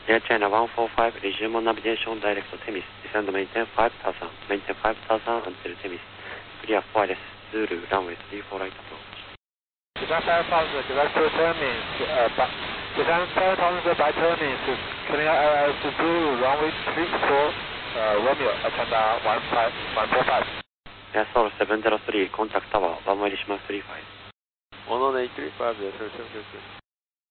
Air China 145, resume on navigation direct to Temis. Descend maintain 5000. Maintain 5000 until Temis. Clear for wireless Zulu, runway 34 right approach. Descend 5000 direct to Temis. Descend 5000 by Temis. Clear LS Zulu, runway 34, Romeo, China 145. Air 703, contact tower, runway Rishima 35. 11835, yes sir, 733.